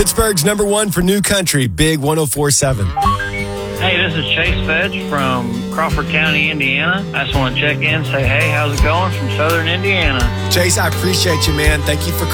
Pittsburgh's number one for new country, Big 104.7. Hey, this is Chase Fedge from Crawford County, Indiana. I just want to check in, say, hey, how's it going from Southern Indiana? Chase, I appreciate you, man. Thank you for